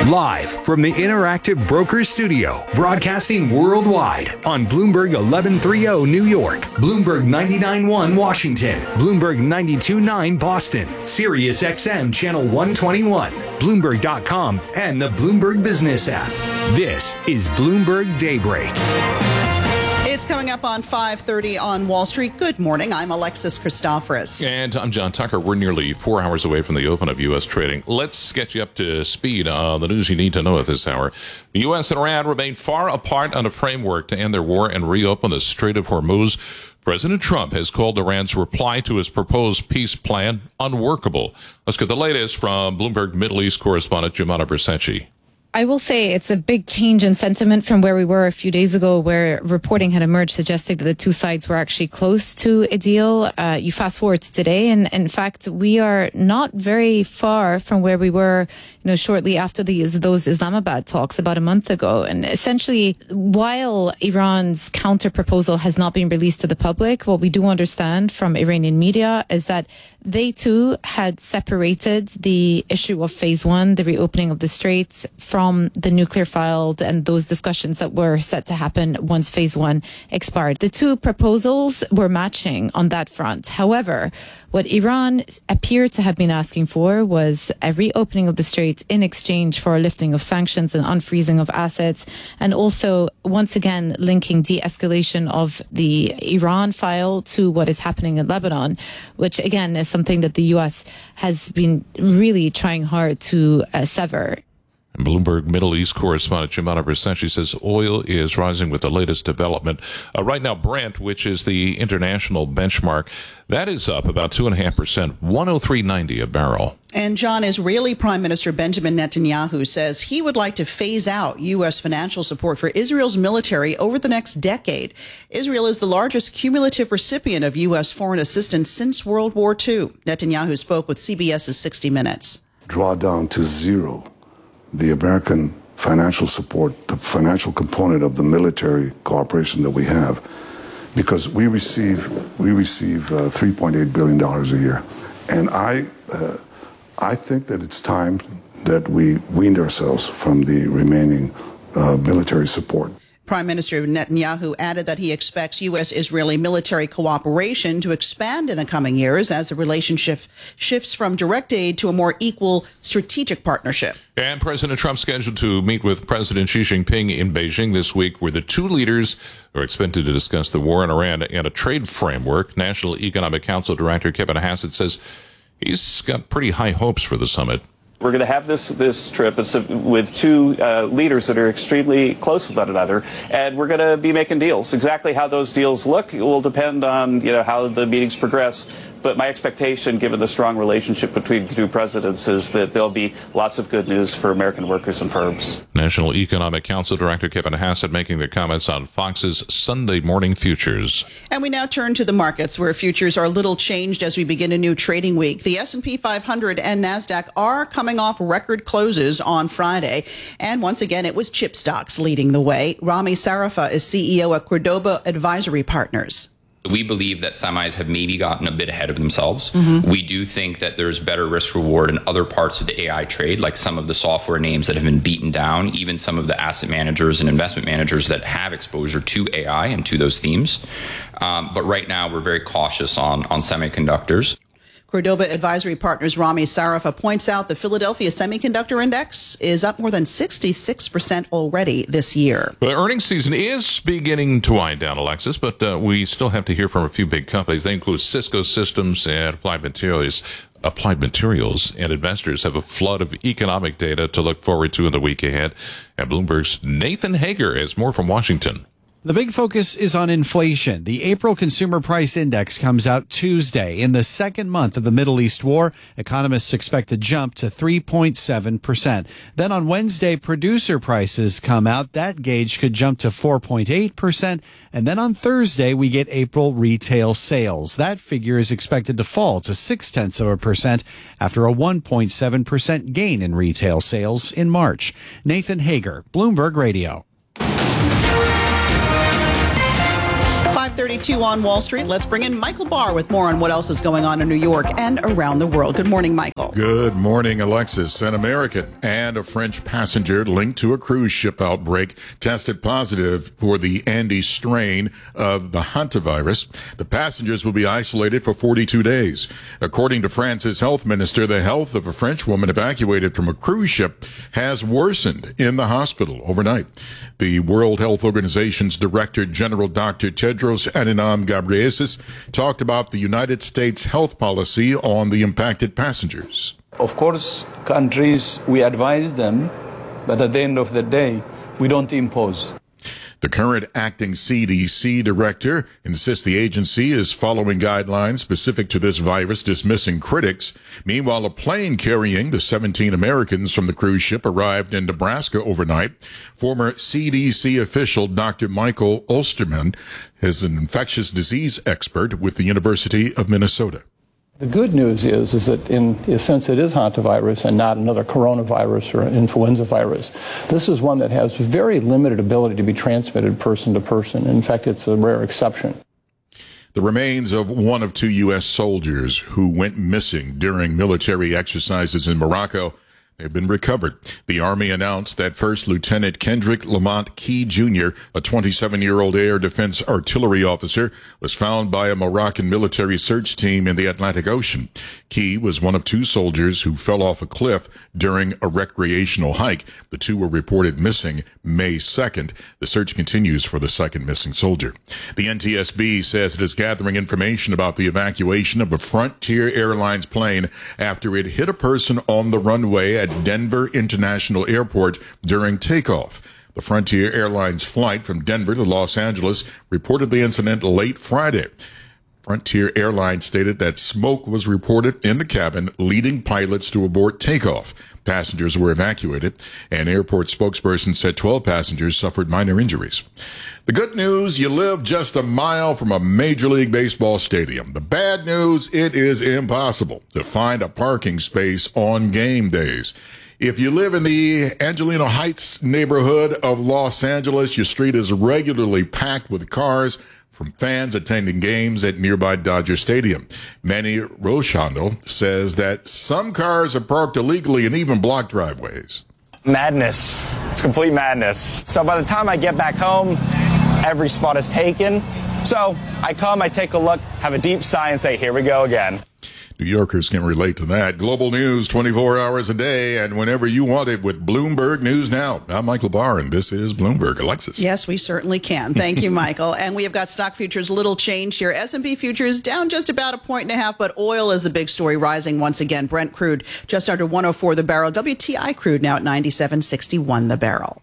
Live from the Interactive Brokers Studio, broadcasting worldwide on Bloomberg 1130 New York, Bloomberg 99.1 Washington, Bloomberg 92.9 Boston, Sirius XM Channel 121, Bloomberg.com, and the Bloomberg Business app. This is Bloomberg Daybreak. It's coming up on 5:30 on Wall Street. Good morning. I'm Alexis Christoforous. And I'm John Tucker. We're nearly 4 hours away from the open of U.S. trading. Let's get you up to speed on the news you need to know at this hour. The U.S. and Iran remain far apart on a framework to end their war and reopen the Strait of Hormuz. President Trump has called Iran's reply to his proposed peace plan unworkable. Let's get the latest from Bloomberg Middle East correspondent Jumana Bersenci. I will say it's a big change in sentiment from where we were a few days ago, where reporting had emerged suggesting that the two sides were actually close to a deal. You fast forward to today, and in fact, we are not very far from where we were, shortly after those Islamabad talks about a month ago. And essentially, while Iran's counter proposal has not been released to the public, what we do understand from Iranian media is that they too had separated the issue of phase one, the reopening of the straits, from the nuclear file and those discussions that were set to happen once phase one expired. The two proposals were matching on that front. However, what Iran appeared to have been asking for was a reopening of the straits in exchange for a lifting of sanctions and unfreezing of assets, and also, once again, linking de-escalation of the Iran file to what is happening in Lebanon, which, again, is something that the U.S. has been really trying hard to sever. Bloomberg Middle East correspondent Jumana Bersenci says oil is rising with the latest development. Right now, Brent, which is the international benchmark, that is up about 2.5%, 103.90 a barrel. And John, Israeli Prime Minister Benjamin Netanyahu says he would like to phase out U.S. financial support for Israel's military over the next decade. Israel is the largest cumulative recipient of U.S. foreign assistance since World War II. Netanyahu spoke with CBS's 60 Minutes. Draw down to zero the American financial support, the financial component of the military cooperation that we have, because we receive $3.8 billion a year. And I think that it's time that we weaned ourselves from the remaining military support. Prime Minister Netanyahu added that he expects U.S.-Israeli military cooperation to expand in the coming years as the relationship shifts from direct aid to a more equal strategic partnership. And President Trump scheduled to meet with President Xi Jinping in Beijing this week, where the two leaders are expected to discuss the war in Iran and a trade framework. National Economic Council Director Kevin Hassett says he's got pretty high hopes for the summit. We're going to have this trip with two leaders that are extremely close with one another, and we're going to be making deals. Exactly how those deals look will depend on how the meetings progress. But my expectation, given the strong relationship between the two presidents, is that there'll be lots of good news for American workers and firms. National Economic Council Director Kevin Hassett making their comments on Fox's Sunday Morning Futures. And we now turn to the markets, where futures are a little changed as we begin a new trading week. The S&P 500 and NASDAQ are coming off record closes on Friday. And once again, it was chip stocks leading the way. Rami Sarafa is CEO at Cordoba Advisory Partners. We believe that semis have maybe gotten a bit ahead of themselves. Mm-hmm. We do think that there's better risk reward in other parts of the AI trade, like some of the software names that have been beaten down, even some of the asset managers and investment managers that have exposure to AI and to those themes. But right now, we're very cautious on semiconductors. Cordoba Advisory Partners' Rami Sarafa points out the Philadelphia Semiconductor Index is up more than 66% already this year. Well, the earnings season is beginning to wind down, Alexis, but we still have to hear from a few big companies. They include Cisco Systems and Applied Materials. And investors have a flood of economic data to look forward to in the week ahead. And Bloomberg's Nathan Hager has more from Washington. The big focus is on inflation. The April Consumer Price Index comes out Tuesday. In the second month of the Middle East war, economists expect a jump to 3.7%. Then on Wednesday, producer prices come out. That gauge could jump to 4.8%. And then on Thursday, we get April retail sales. That figure is expected to fall to 0.6% after a 1.7% gain in retail sales in March. Nathan Hager, Bloomberg Radio. 5:30 5:32 on Wall Street. Let's bring in Michael Barr with more on what else is going on in New York and around the world. Good morning, Michael. Good morning, Alexis. An American and a French passenger linked to a cruise ship outbreak tested positive for the Andes strain of the hantavirus. The passengers will be isolated for 42 days. According to France's health minister, the health of a French woman evacuated from a cruise ship has worsened in the hospital overnight. The World Health Organization's Director General Dr. Tedros Adhanom Ghebreyesus talked about the United States health policy on the impacted passengers. Of course, countries, we advise them, but at the end of the day, we don't impose. The current acting CDC director insists the agency is following guidelines specific to this virus, dismissing critics. Meanwhile, a plane carrying the 17 Americans from the cruise ship arrived in Nebraska overnight. Former CDC official Dr. Michael Osterman is an infectious disease expert with the University of Minnesota. The good news is that in a sense it is hantavirus and not another coronavirus or influenza virus. This is one that has very limited ability to be transmitted person to person. In fact, it's a rare exception. The remains of one of two U.S. soldiers who went missing during military exercises in Morocco have been recovered. The Army announced that First Lieutenant Kendrick Lamont Key Jr., a 27-year-old air defense artillery officer, was found by a Moroccan military search team in the Atlantic Ocean. Key was one of two soldiers who fell off a cliff during a recreational hike. The two were reported missing May 2nd. The search continues for the second missing soldier. The NTSB says it is gathering information about the evacuation of a Frontier Airlines plane after it hit a person on the runway at Denver International Airport during takeoff. The Frontier Airlines flight from Denver to Los Angeles reported the incident late Friday. Frontier Airlines stated that smoke was reported in the cabin, leading pilots to abort takeoff. Passengers were evacuated. An airport spokesperson said 12 passengers suffered minor injuries. The good news, you live just a mile from a Major League Baseball stadium. The bad news, it is impossible to find a parking space on game days. If you live in the Angelino Heights neighborhood of Los Angeles, your street is regularly packed with cars from fans attending games at nearby Dodger Stadium. Manny Rochando says that some cars are parked illegally and even block driveways. Madness. It's complete madness. So by the time I get back home, every spot is taken. So I come, I take a look, have a deep sigh and say, here we go again. New Yorkers can relate to that. Global news 24 hours a day and whenever you want it with Bloomberg News Now. I'm Michael Barr, and this is Bloomberg. Alexis. Yes, we certainly can. Thank you, Michael. And we have got stock futures, little change here. S&P futures down just about 1.5 points, but oil is the big story, rising once again. Brent crude just under 104 the barrel. WTI crude now at 97.61 the barrel.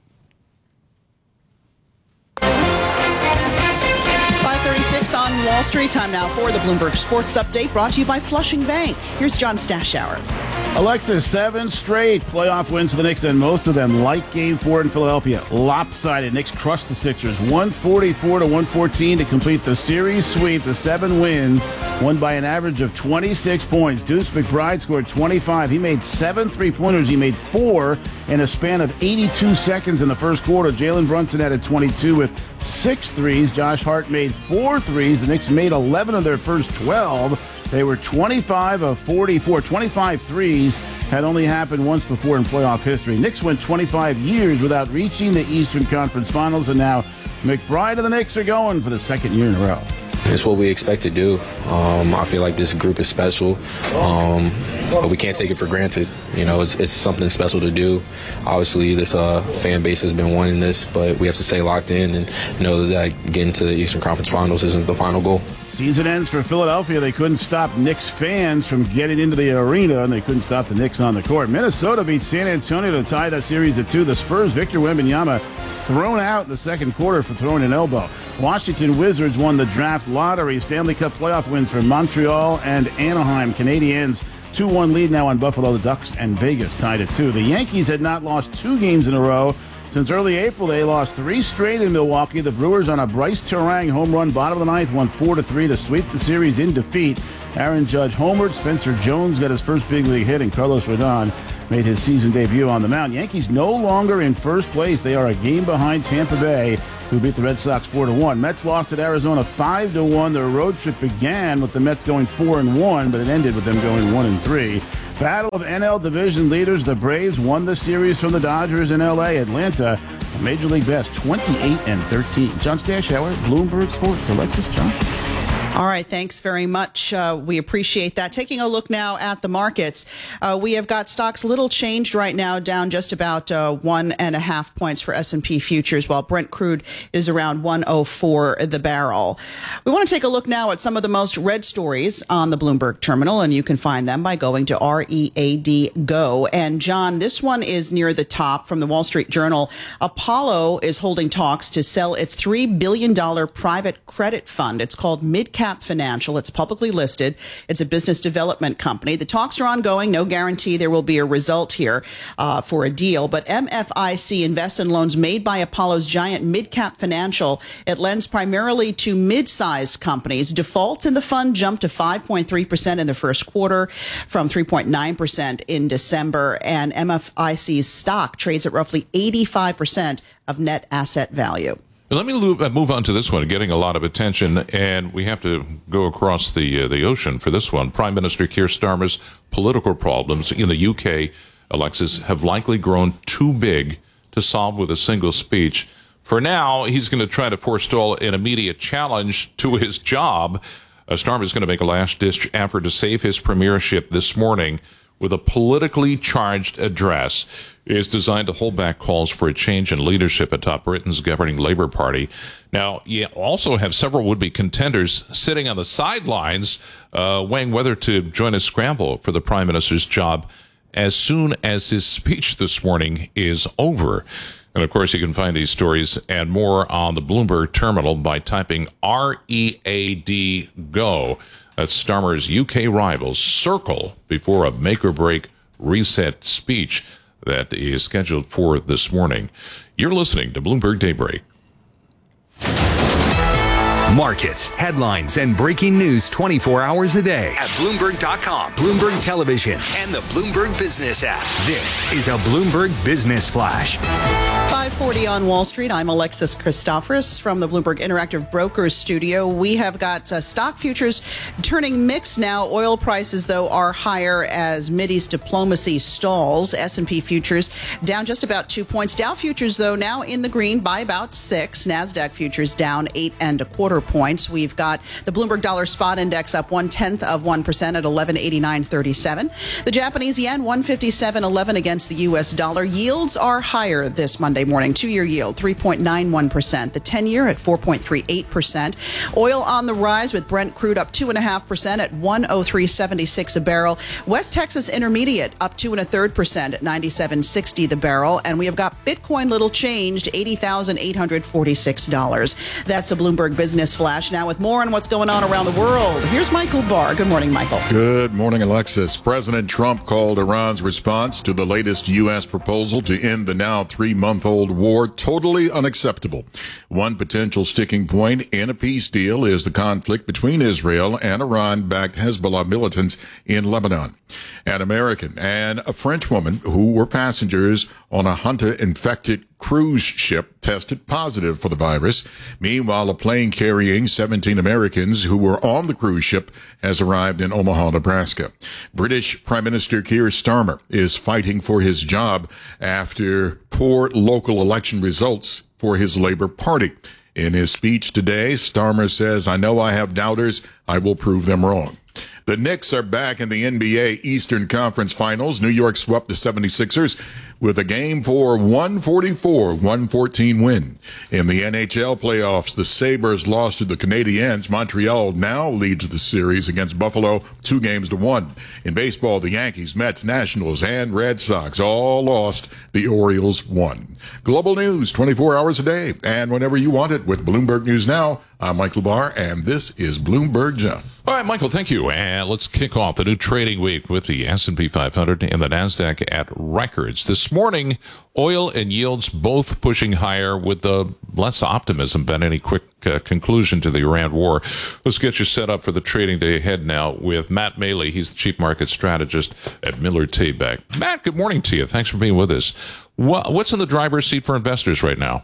5:36 on Wall Street. Time now for the Bloomberg Sports Update, brought to you by Flushing Bank. Here's John Stashower. Alexis, 7 straight playoff wins for the Knicks, and most of them like Game 4 in Philadelphia. Lopsided. Knicks crushed the Sixers 144-114 to complete the series sweep. The 7 wins, won by an average of 26 points. Deuce McBride scored 25. He made 7 3-pointers. He made 4 in a span of 82 seconds in the first quarter. Jalen Brunson added 22 with 6 threes. Josh Hart made 4 threes. The Knicks made 11 of their first 12. They were 25 of 44. 25 threes had only happened once before in playoff history. Knicks went 25 years without reaching the Eastern Conference Finals, and now McBride and the Knicks are going for the second year in a row. It's what we expect to do. I feel like this group is special, but we can't take it for granted. You know, it's something special to do. Obviously, this fan base has been wanting this, but we have to stay locked in and know that getting to the Eastern Conference Finals isn't the final goal. Season ends for Philadelphia. They couldn't stop Knicks fans from getting into the arena, and they couldn't stop the Knicks on the court. Minnesota beat San Antonio to tie that series at 2. The Spurs' Victor Wembanyama thrown out in the second quarter for throwing an elbow. Washington Wizards won the draft lottery. Stanley Cup playoff wins for Montreal and Anaheim. Canadiens 2-1 lead now on Buffalo. The Ducks and Vegas tied at 2. The Yankees had not lost 2 games in a row since early April. They lost 3 straight in Milwaukee. The Brewers, on a Bryce Terang home run bottom of the ninth, won 4-3 to sweep the series in defeat. Aaron Judge homered. Spencer Jones got his first big league hit, and Carlos Rodon made his season debut on the mound. Yankees no longer in first place. They are a game behind Tampa Bay, who beat the Red Sox 4-1. Mets lost at Arizona 5-1. Their road trip began with the Mets going 4-1, but it ended with them going 1-3. Battle of NL division leaders. The Braves won the series from the Dodgers in L.A. Atlanta, a Major League best 28-13. John Stashauer, Bloomberg Sports. Alexis, John. All right, thanks very much. We appreciate that. Taking a look now at the markets, we have got stocks little changed right now, down just about 1.5 points for S&P futures, while Brent crude is around 104 the barrel. We want to take a look now at some of the most read stories on the Bloomberg terminal, and you can find them by going to READ Go. And John, this one is near the top from the Wall Street Journal. Apollo is holding talks to sell its $3 billion private credit fund. It's called MidCap Financial. It's publicly listed. It's a business development company. The talks are ongoing. No guarantee there will be a result here for a deal. But MFIC invests in loans made by Apollo's giant MidCap Financial. It lends primarily to mid-sized companies. Defaults in the fund jumped to 5.3% in the first quarter from 3.9% in December. And MFIC's stock trades at roughly 85% of net asset value. Let me move on to this one, getting a lot of attention, and we have to go across the ocean for this one. Prime Minister Keir Starmer's political problems in the UK, Alexis, have likely grown too big to solve with a single speech. For now, he's going to try to forestall an immediate challenge to his job. Starmer is going to make a last-ditch effort to save his premiership this morning with a politically charged address. It is designed to hold back calls for a change in leadership atop Britain's governing Labour Party. Now, you also have several would-be contenders sitting on the sidelines, weighing whether to join a scramble for the Prime Minister's job as soon as his speech this morning is over. And, of course, you can find these stories and more on the Bloomberg terminal by typing READ Go. That's Starmer's UK rivals circle before a make-or-break reset speech that is scheduled for this morning. You're listening to Bloomberg Daybreak. Markets, headlines, and breaking news 24 hours a day at Bloomberg.com, Bloomberg Television, and the Bloomberg Business app. This is a Bloomberg Business Flash. 5:40 on Wall Street. I'm Alexis Christoforous from the Bloomberg Interactive Brokers studio. We have got stock futures turning mixed now. Oil prices, though, are higher as Mideast diplomacy stalls. S&P futures down just about 2 points. Dow futures, though, now in the green by about 6. NASDAQ futures down 8.25 points. We've got the Bloomberg Dollar Spot Index up 0.1% at 1189.37. The Japanese yen 157.11 against the U.S. dollar. Yields are higher this Monday morning. 2-year yield 3.91%. The 10-year at 4.38%. Oil on the rise with Brent crude up 2.5% at 103.76 a barrel. West Texas Intermediate up 2.33% at 97.60 the barrel. And we have got Bitcoin little changed, $80,846. That's a Bloomberg Business Flash. Now with more on what's going on around the world, here's Michael Barr. Good morning, Michael. Good morning, Alexis. President Trump called Iran's response to the latest U.S. proposal to end the now 3-month-old war totally unacceptable. One potential sticking point in a peace deal is the conflict between Israel and Iran-backed Hezbollah militants in Lebanon. An American and a French woman who were passengers on a Hunter-infected cruise ship tested positive for the virus. Meanwhile, a plane carrying 17 Americans who were on the cruise ship has arrived in Omaha, Nebraska. British Prime Minister Keir Starmer is fighting for his job after poor local election results for his Labour Party. In his speech today, Starmer says, "I know I have doubters. I will prove them wrong." The Knicks are back in the NBA Eastern Conference Finals. New York swept the 76ers with a Game 4 144-114 win. In the NHL playoffs, the Sabres lost to the Canadiens. Montreal now leads the series against Buffalo 2-1. In baseball, the Yankees, Mets, Nationals, and Red Sox all lost. The Orioles won. Global news 24 hours a day and whenever you want it with Bloomberg News Now. I'm Michael Barr, and this is Bloomberg John. All right, Michael, thank you. And And let's kick off the new trading week with the S&P 500 and the NASDAQ at records. This morning, oil and yields both pushing higher with less optimism than any quick conclusion to the Iran war. Let's get you set up for the trading day ahead now with Matt Maley. He's the chief market strategist at Miller Tabak. Matt, good morning to you. Thanks for being with us. What's in the driver's seat for investors right now?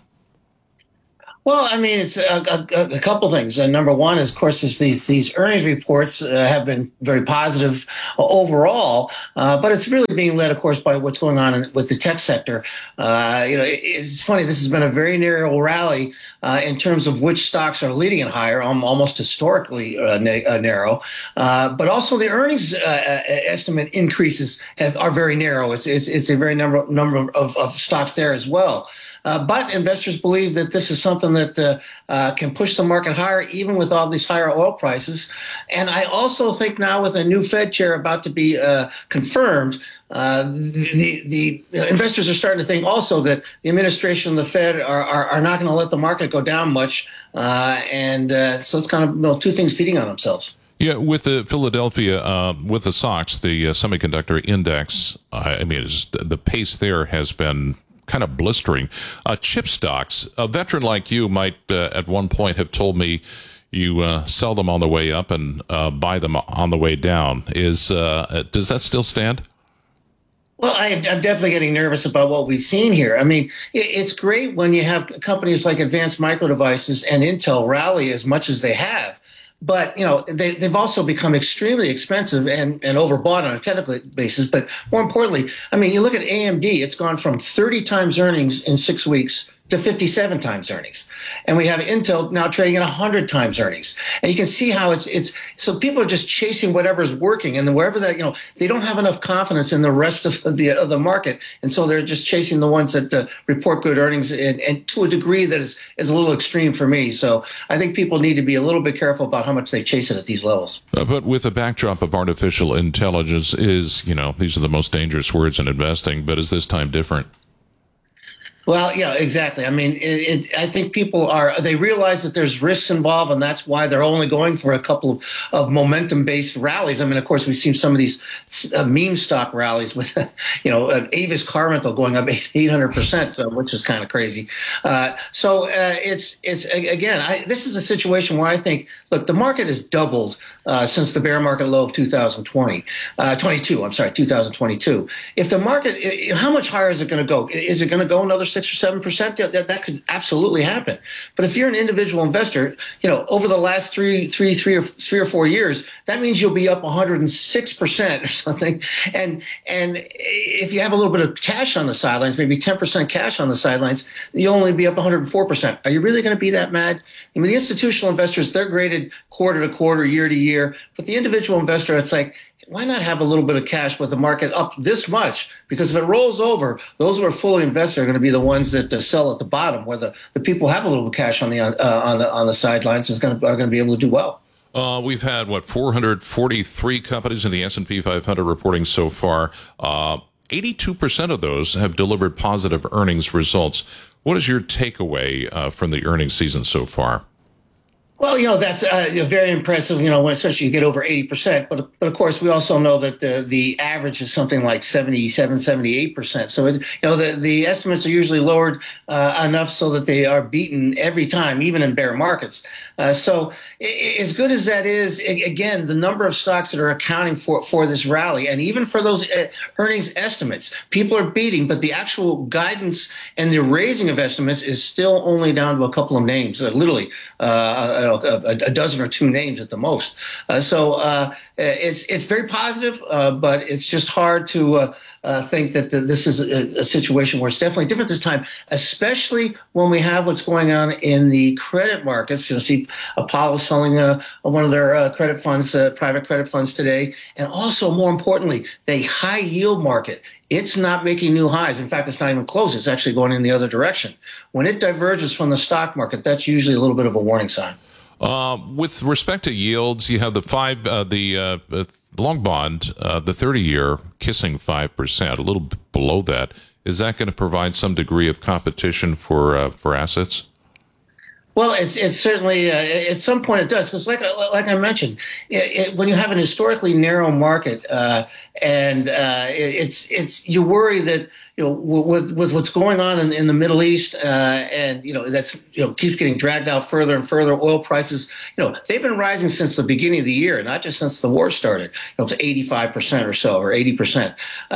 Well, I mean, it's a couple things. Number one is, of course, these earnings reports have been very positive overall, but it's really being led, of course, by what's going on with the tech sector. It's funny. This has been a very narrow rally in terms of which stocks are leading it higher, almost historically narrow. But also the earnings estimate increases are very narrow. It's a very number of stocks there as well. But investors believe that this is something that can push the market higher, even with all these higher oil prices. And I also think now with a new Fed chair about to be confirmed, the investors are starting to think also that the administration and the Fed are not going to let the market go down much. So it's kind of two things feeding on themselves. Yeah, with the Philadelphia, with the SOX, the semiconductor index, the pace there has been kind of blistering. Chip stocks, a veteran like you might at one point have told me you sell them on the way up and buy them on the way down. Does that still stand? Well, I'm definitely getting nervous about what we've seen here. I mean, it's great when you have companies like Advanced Micro Devices and Intel rally as much as they have. But, they've also become extremely expensive and overbought on a technical basis. But more importantly, I mean, you look at AMD, it's gone from 30 times earnings in 6 weeks to 57 times earnings. And we have Intel now trading at 100 times earnings. And you can see how it's so people are just chasing whatever's working. And wherever that, they don't have enough confidence in the rest of the market. And so they're just chasing the ones that report good earnings and to a degree that is a little extreme for me. So I think people need to be a little bit careful about how much they chase it at these levels. But with the backdrop of artificial intelligence these are the most dangerous words in investing. But is this time different? Well, yeah, exactly. I mean, I think people they realize that there's risks involved, and that's why they're only going for a couple of momentum-based rallies. I mean, of course, we've seen some of these meme stock rallies with, Avis car rental going up 800%, which is kind of crazy. This is a situation where I think, look, the market has doubled since the bear market low of 2022. If the market, how much higher is it going to go? Is it going to go another 6 or 7%? That could absolutely happen. But if you're an individual investor, over the last three or 4 years, that means you'll be up 106% or something. And if you have a little bit of cash on the sidelines, maybe 10% cash on the sidelines, you'll only be up 104%. Are you really going to be that mad? I mean, the institutional investors, they're graded quarter to quarter, year to year. But the individual investor, it's like, why not have a little bit of cash with the market up this much? Because if it rolls over, those who are fully invested are going to be the ones that sell at the bottom, where the people who have a little cash on the sidelines are going to be able to do well. We've had 443 companies in the S&P 500 reporting so far. 82% of those have delivered positive earnings results. What is your takeaway from the earnings season so far? Well, that's very impressive, when especially you get over 80%. But of course, we also know that the average is something like 77, 78%. So, the estimates are usually lowered enough so that they are beaten every time, even in bear markets. So as good as that is, again, the number of stocks that are accounting for this rally and even for those earnings estimates, people are beating, but the actual guidance and the raising of estimates is still only down to a couple of names, literally a dozen or two names at the most. It's very positive, but it's just hard to think that this is a situation where it's definitely different this time, especially when we have what's going on in the credit markets. You'll see Apollo selling one of their credit funds, private credit funds today, and also, more importantly, the high yield market. It's not making new highs. In fact, it's not even close. It's actually going in the other direction. When it diverges from the stock market, that's usually a little bit of a warning sign. With respect to yields, you have the long bond, the 30-year kissing 5%, a little bit below that. Is that going to provide some degree of competition for assets? Well, it's certainly at some point it does, because like I mentioned, when you have an historically narrow market, it's you worry that with what's going on in the Middle East, and that's keeps getting dragged out further and further. Oil prices, they've been rising since the beginning of the year, not just since the war started, to 85% or so, or 80%.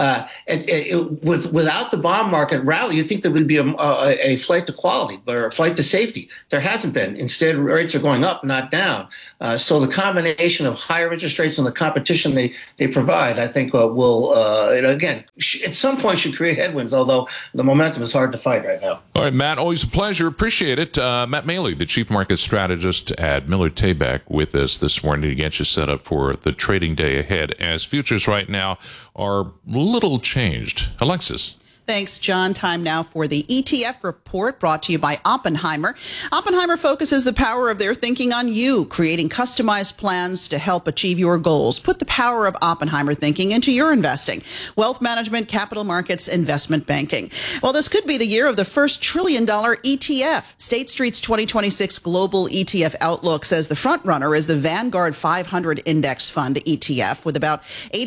Without the bond market rally, you think there would be a flight to quality or a flight to safety. There hasn't been. Instead, rates are going up, not down. So the combination of higher interest rates and the competition they provide, I think, will again at some point should create headwinds. Although the momentum is hard to fight right now. All right, Matt, always a pleasure. Appreciate it. Matt Maley, the chief market strategist at Miller Tabak, with us this morning to get you set up for the trading day ahead, as futures right now are little changed. Alexis. Thanks, John. Time now for the ETF report, brought to you by Oppenheimer. Oppenheimer focuses the power of their thinking on you, creating customized plans to help achieve your goals. Put the power of Oppenheimer thinking into your investing. Wealth management, capital markets, investment banking. Well, this could be the year of the first $1 trillion ETF. State Street's 2026 Global ETF Outlook says the front runner is the Vanguard 500 Index Fund ETF, with about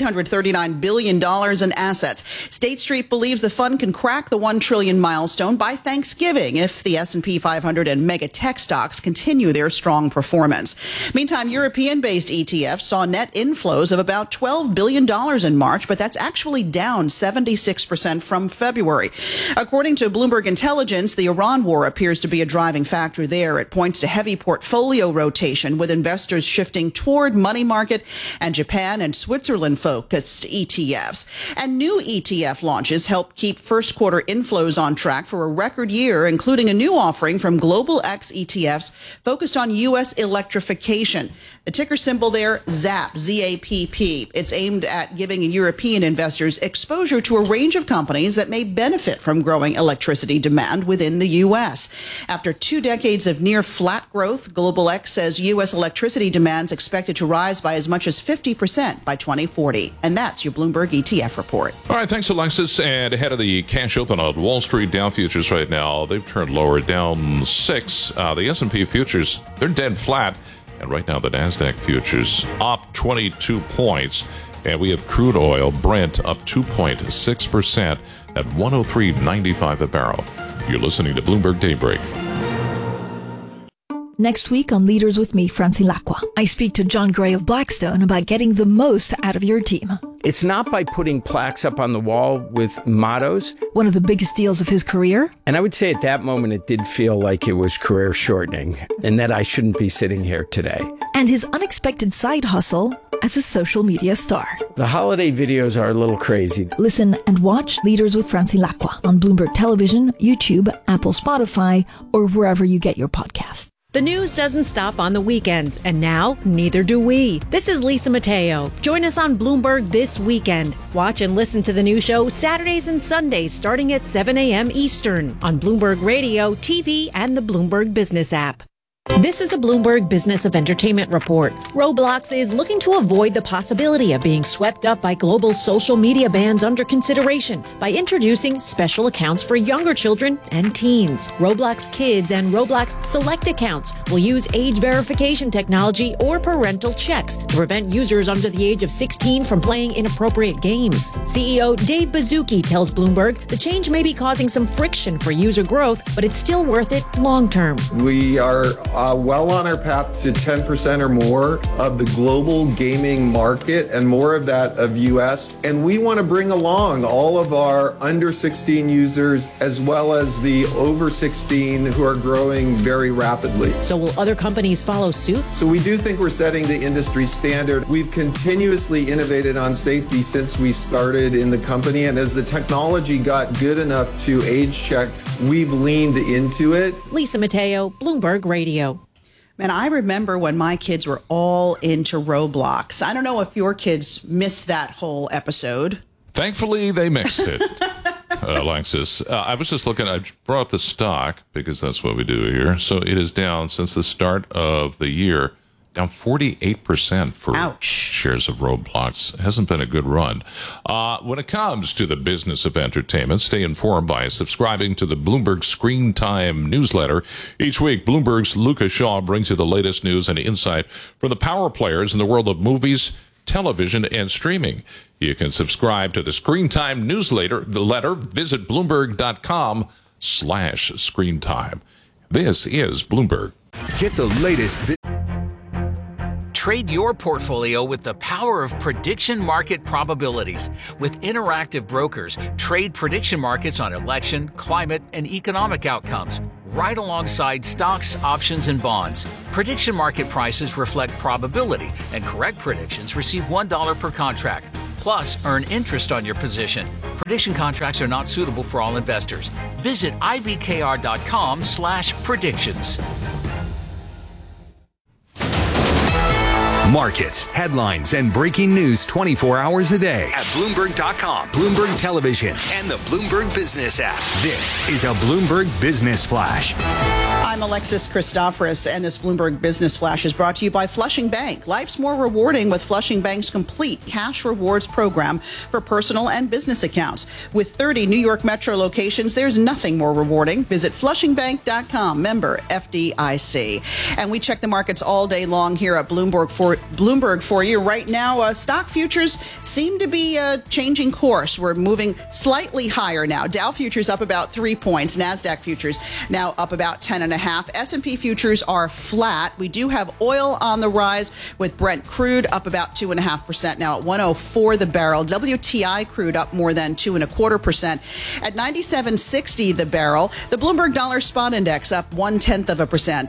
$839 billion in assets. State Street believes the fund can crack the 1 trillion milestone by Thanksgiving if the S&P 500 and mega tech stocks continue their strong performance. Meantime, European-based ETFs saw net inflows of about $12 billion in March, but that's actually down 76% from February. According to Bloomberg Intelligence, the Iran war appears to be a driving factor there. It points to heavy portfolio rotation, with investors shifting toward money market and Japan and Switzerland-focused ETFs. And new ETF launches help keep first quarter inflows on track for a record year, including a new offering from Global X ETFs focused on U.S. electrification. The ticker symbol there, ZAPP, Z-A-P-P. It's aimed at giving European investors exposure to a range of companies that may benefit from growing electricity demand within the U.S. After 2 decades of near flat growth, Global X says U.S. electricity demand is expected to rise by as much as 50% by 2040. And that's your Bloomberg ETF report. All right, thanks, Alexis. And ahead of the cash open on Wall Street, Dow futures right now, they've turned lower, down 6. The S&P futures, they're dead flat. And right now, the NASDAQ futures up 22 points. And we have crude oil, Brent, up 2.6% at $103.95 a barrel. You're listening to Bloomberg Daybreak. Next week on Leaders with me, Francine Lacqua, I speak to John Gray of Blackstone about getting the most out of your team. It's not by putting plaques up on the wall with mottos. One of the biggest deals of his career. And I would say at that moment it did feel like it was career shortening and that I shouldn't be sitting here today. And his unexpected side hustle as a social media star. The holiday videos are a little crazy. Listen and watch Leaders with Francine Lacqua on Bloomberg Television, YouTube, Apple, Spotify, or wherever you get your podcasts. The news doesn't stop on the weekends, and now neither do we. This is Lisa Mateo. Join us on Bloomberg this weekend. Watch and listen to the new show Saturdays and Sundays starting at 7 a.m. Eastern on Bloomberg Radio, TV, and the Bloomberg Business app. This is the Bloomberg Business of Entertainment Report. Roblox is looking to avoid the possibility of being swept up by global social media bans under consideration by introducing special accounts for younger children and teens. Roblox Kids and Roblox Select accounts will use age verification technology or parental checks to prevent users under the age of 16 from playing inappropriate games. CEO Dave Baszucki tells Bloomberg the change may be causing some friction for user growth, but it's still worth it long term. We are well on our path to 10% or more of the global gaming market, and more of that of US. And we want to bring along all of our under 16 users as well as the over 16 who are growing very rapidly. So will other companies follow suit? So we do think we're setting the industry standard. We've continuously innovated on safety since we started in the company. And as the technology got good enough to age check, we've leaned into it. Lisa Mateo, Bloomberg Radio. Man, I remember when my kids were all into Roblox. I don't know if your kids missed that whole episode. Thankfully, they mixed it. Alexis, I was just looking, I brought up the stock because that's what we do here. So it is down since the start of the year, down 48% for shares of Roblox. Hasn't been a good run. When it comes to the business of entertainment, stay informed by subscribing to the Bloomberg Screen Time newsletter. Each week, Bloomberg's Lucas Shaw brings you the latest news and insight from the power players in the world of movies, television, and streaming. You can subscribe to the Screen Time newsletter. Visit Bloomberg.com/screentime. This is Bloomberg. Get the latest. Trade your portfolio with the power of prediction market probabilities. With Interactive Brokers, trade prediction markets on election, climate, and economic outcomes, right alongside stocks, options, and bonds. Prediction market prices reflect probability, and correct predictions receive $1 per contract. Plus, earn interest on your position. Prediction contracts are not suitable for all investors. Visit ibkr.com/predictions. Markets, headlines, and breaking news 24 hours a day at Bloomberg.com, Bloomberg Television, and the Bloomberg Business app. This is a Bloomberg Business Flash. I'm Alexis Christoforous, and this Bloomberg Business Flash is brought to you by Flushing Bank. Life's more rewarding with Flushing Bank's complete cash rewards program for personal and business accounts. With 30 New York Metro locations, there's nothing more rewarding. Visit FlushingBank.com, member FDIC. And we check the markets all day long here at Bloomberg for you. Right now, stock futures seem to be changing course. We're moving slightly higher now. Dow futures up about 3 points. NASDAQ futures now up about 10.5. S&P futures are flat. We do have oil on the rise with Brent crude up about 2.5% now at 104 the barrel. WTI crude up more than 2.25% at 97.60 the barrel. The Bloomberg Dollar Spot Index up 0.1%,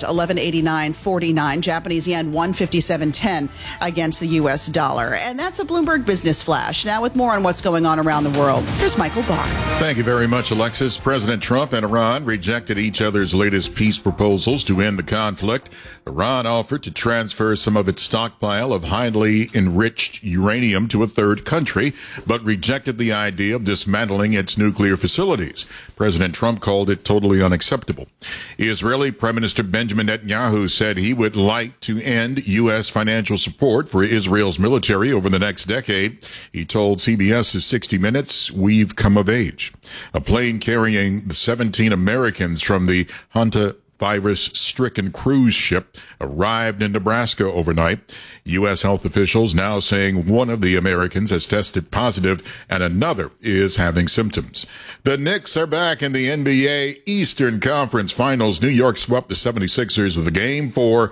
1189.49. Japanese yen 157.10 against the U.S. dollar. And that's a Bloomberg Business Flash. Now with more on what's going on around the world, here's Michael Barr. Thank you very much, Alexis. President Trump and Iran rejected each other's latest peace proposals to end the conflict. Iran offered to transfer some of its stockpile of highly enriched uranium to a third country, but rejected the idea of dismantling its nuclear facilities. President Trump called it totally unacceptable. Israeli Prime Minister Benjamin Netanyahu said he would like to end U.S. financial support for Israel's military over the next decade. He told CBS's 60 Minutes, "We've come of age." A plane carrying the 17 Americans from the Hunter virus-stricken cruise ship arrived in Nebraska overnight. U.S. health officials now saying one of the Americans has tested positive and another is having symptoms. The Knicks are back in the NBA Eastern Conference Finals. New York swept the 76ers with a Game 4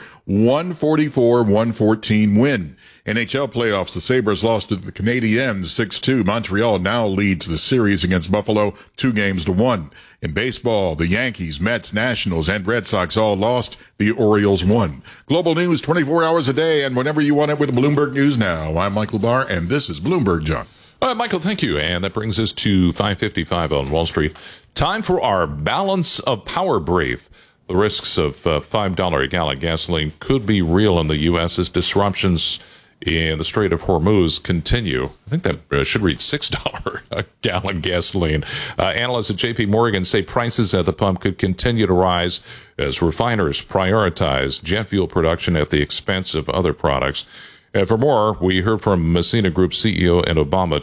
144-114 win. NHL playoffs, the Sabres lost to the Canadiens 6-2. Montreal now leads the series against Buffalo 2-1. In baseball, the Yankees, Mets, Nationals, and Red Sox all lost. The Orioles won. Global news 24 hours a day and whenever you want it with Bloomberg News Now. I'm Michael Barr, and this is Bloomberg, John. All right, Michael, thank you. And that brings us to 5:55 on Wall Street. Time for our Balance of Power brief. The risks of $5 a gallon gasoline could be real in the U.S. as disruptions in the Strait of Hormuz continue. I think that should read $6 a gallon gasoline. Analysts at J.P. Morgan say prices at the pump could continue to rise as refiners prioritize jet fuel production at the expense of other products. And for more, we heard from Messina Group CEO and Obama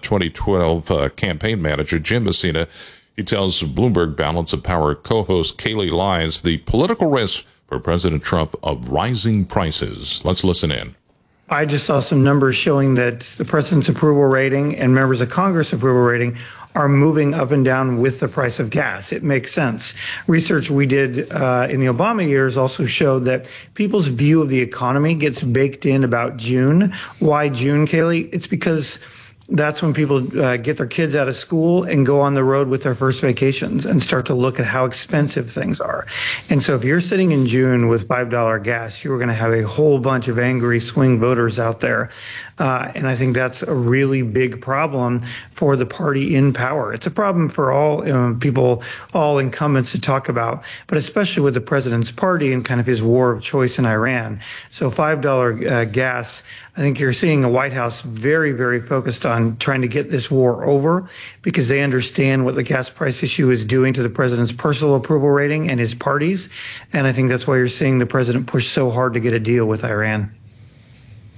2012 campaign manager Jim Messina. He tells Bloomberg Balance of Power co-host Kaylee Lyons the political risk for President Trump of rising prices. Let's listen in. I just saw some numbers showing that the president's approval rating and members of Congress approval rating are moving up and down with the price of gas. It makes sense. Research we did in the Obama years also showed that people's view of the economy gets baked in about June. Why June, Kaylee? It's because that's when people get their kids out of school and go on the road with their first vacations and start to look at how expensive things are. And so if you're sitting in June with $5 gas, you're going to have a whole bunch of angry swing voters out there. And I think that's a really big problem for the party in power. It's a problem for all people, all incumbents to talk about, but especially with the president's party and kind of his war of choice in Iran. So $5 gas, I think you're seeing the White House very, very focused on trying to get this war over because they understand what the gas price issue is doing to the president's personal approval rating and his party's. And I think that's why you're seeing the president push so hard to get a deal with Iran.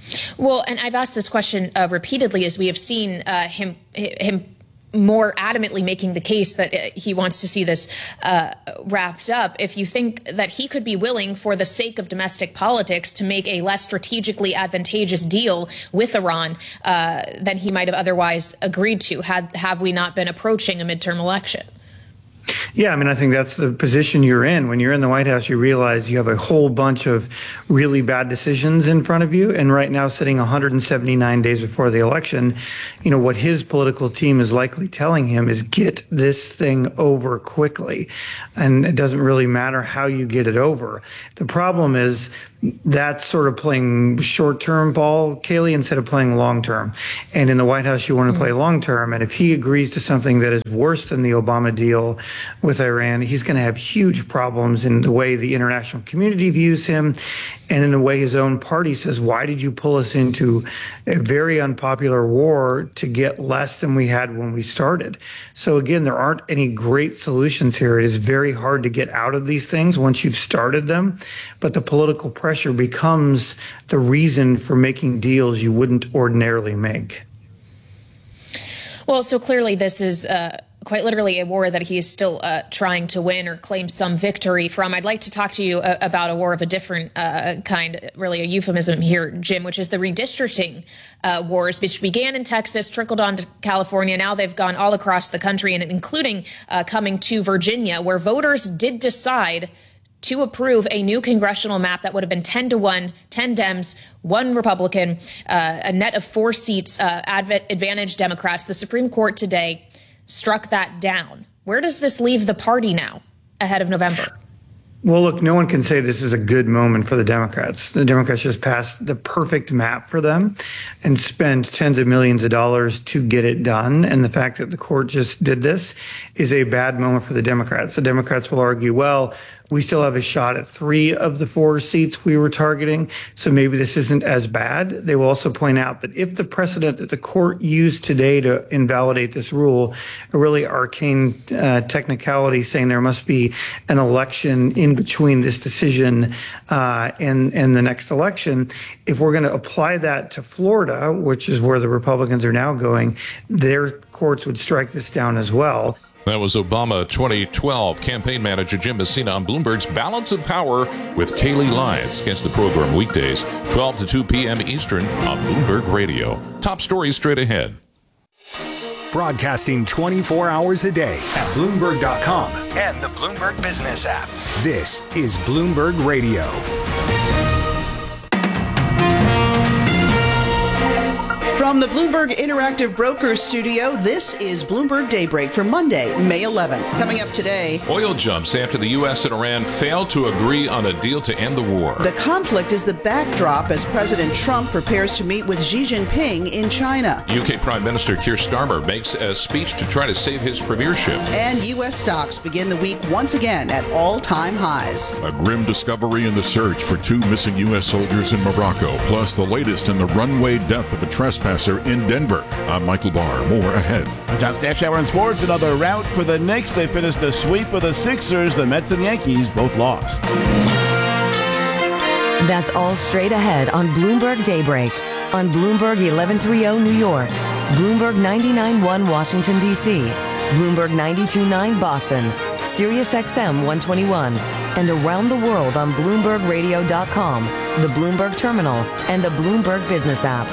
Well, and I've asked this question repeatedly as we have seen him more adamantly making the case that he wants to see this wrapped up. If you think that he could be willing, for the sake of domestic politics, to make a less strategically advantageous deal with Iran than he might have otherwise agreed to, have we not been approaching a midterm election? Yeah, I mean, I think that's the position you're in. When you're in the White House, you realize you have a whole bunch of really bad decisions in front of you. And right now, sitting 179 days before the election, what his political team is likely telling him is get this thing over quickly. And it doesn't really matter how you get it over. The problem is that's sort of playing short-term ball, Kayleigh, instead of playing long-term. And in the White House, you want to play long-term. And if he agrees to something that is worse than the Obama deal with Iran, he's going to have huge problems in the way the international community views him and in the way his own party says, why did you pull us into a very unpopular war to get less than we had when we started? So again, there aren't any great solutions here. It is very hard to get out of these things once you've started them, but the political pressure becomes the reason for making deals you wouldn't ordinarily make. Well, so clearly this is quite literally a war that he is still trying to win or claim some victory from. I'd like to talk to you about a war of a different kind, really a euphemism here, Jim, which is the redistricting wars, which began in Texas, trickled on to California. Now they've gone all across the country, and including coming to Virginia, where voters did decide to approve a new congressional map that would have been 10-1, 10 Dems, 1 Republican, a net of 4 seats, advantage Democrats. The Supreme Court today struck that down. Where does this leave the party now ahead of November? Well, look, no one can say this is a good moment for the Democrats. The Democrats just passed the perfect map for them and spent tens of millions of dollars to get it done. And the fact that the court just did this is a bad moment for the Democrats. The Democrats will argue, well, we still have a shot at 3 of the 4 seats we were targeting, so maybe this isn't as bad. They will also point out that if the precedent that the court used today to invalidate this rule, a really arcane technicality saying there must be an election in between this decision and the next election, if we're going to apply that to Florida, which is where the Republicans are now going, their courts would strike this down as well. That was Obama 2012 campaign manager Jim Messina on Bloomberg's Balance of Power with Kayleigh Lyons. Catch the program weekdays, 12 to 2 p.m. Eastern on Bloomberg Radio. Top stories straight ahead. Broadcasting 24 hours a day at Bloomberg.com and the Bloomberg Business app. This is Bloomberg Radio. From the Bloomberg Interactive Brokers Studio, this is Bloomberg Daybreak for Monday, May 11th. Coming up today, oil jumps after the U.S. and Iran failed to agree on a deal to end the war. The conflict is the backdrop as President Trump prepares to meet with Xi Jinping in China. UK Prime Minister Keir Starmer makes a speech to try to save his premiership. And U.S. stocks begin the week once again at all-time highs. A grim discovery in the search for 2 missing U.S. soldiers in Morocco, plus the latest in the runway death of a trespasser in Denver. I'm Michael Barr. More ahead. I'm John Stashower in sports. Another rout for the Knicks. They finished a sweep of the Sixers. The Mets and Yankees both lost. That's all straight ahead on Bloomberg Daybreak. On Bloomberg 1130 New York, Bloomberg 99.1 Washington, D.C., Bloomberg 92.9 Boston, Sirius XM 121, and around the world on BloombergRadio.com, the Bloomberg Terminal, and the Bloomberg Business app.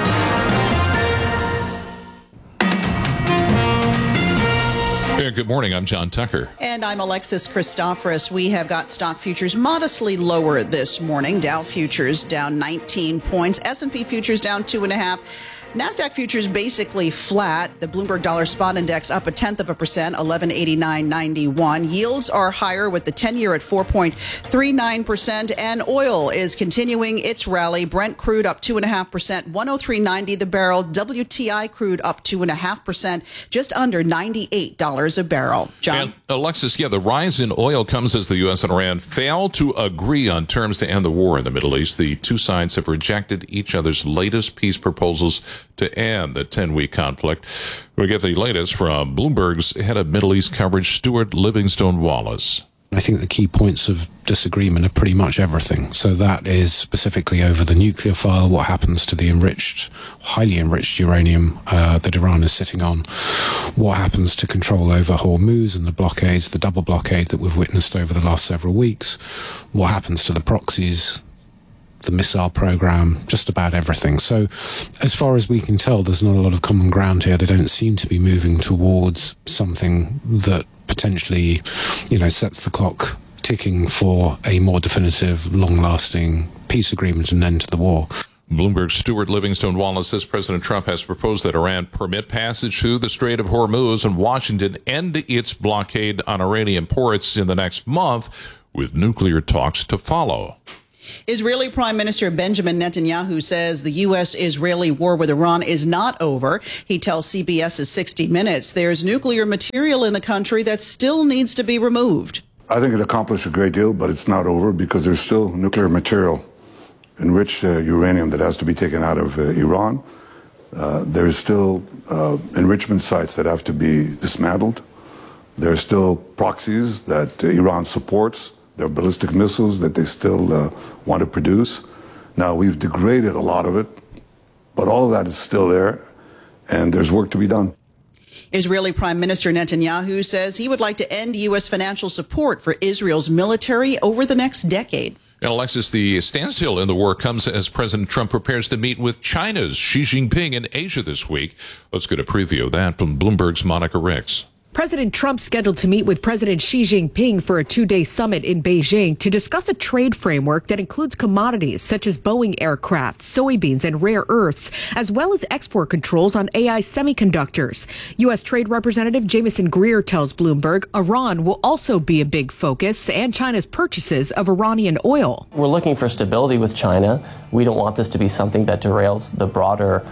Good morning. I'm John Tucker. And I'm Alexis Christoforous. We have got stock futures modestly lower this morning. Dow futures down 19 points. S&P futures down 2.5. NASDAQ futures basically flat. The Bloomberg Dollar Spot Index up 0.1%, 1189.91. Yields are higher with the 10-year at 4.39%. And oil is continuing its rally. Brent crude up 2.5%, 103.90 the barrel. WTI crude up 2.5%, just under $98 a barrel. John? And Alexis, the rise in oil comes as the U.S. and Iran fail to agree on terms to end the war in the Middle East. The two sides have rejected each other's latest peace proposals to end the 10-week conflict. We get the latest from Bloomberg's head of Middle East coverage, Stuart Livingstone Wallace. I think the key points of disagreement are pretty much everything. So that is specifically over the nuclear file, what happens to the highly enriched uranium that Iran is sitting on, what happens to control over Hormuz and the blockades, the double blockade that we've witnessed over the last several weeks, what happens to the proxies, the missile program, just about everything. So as far as we can tell, there's not a lot of common ground here. They don't seem to be moving towards something that potentially, sets the clock ticking for a more definitive, long-lasting peace agreement and end to the war. Bloomberg's Stuart Livingstone Wallace says President Trump has proposed that Iran permit passage through the Strait of Hormuz and Washington end its blockade on Iranian ports in the next month, with nuclear talks to follow. Israeli Prime Minister Benjamin Netanyahu says the U.S.-Israeli war with Iran is not over. He tells CBS's 60 Minutes there's nuclear material in the country that still needs to be removed. I think it accomplished a great deal, but it's not over because there's still nuclear material, enriched uranium, that has to be taken out of Iran. There's still enrichment sites that have to be dismantled. There are still proxies that Iran supports. There are ballistic missiles that they still want to produce. Now, we've degraded a lot of it, but all of that is still there, and there's work to be done. Israeli Prime Minister Netanyahu says he would like to end U.S. financial support for Israel's military over the next decade. And Alexis, the standstill in the war comes as President Trump prepares to meet with China's Xi Jinping in Asia this week. Let's get a preview of that from Bloomberg's Monica Ricks. President Trump scheduled to meet with President Xi Jinping for a two-day summit in Beijing to discuss a trade framework that includes commodities such as Boeing aircraft, soybeans, and rare earths, as well as export controls on AI semiconductors. U.S. Trade Representative Jameson Greer tells Bloomberg Iran will also be a big focus, and China's purchases of Iranian oil. We're looking for stability with China. We don't want this to be something that derails the broader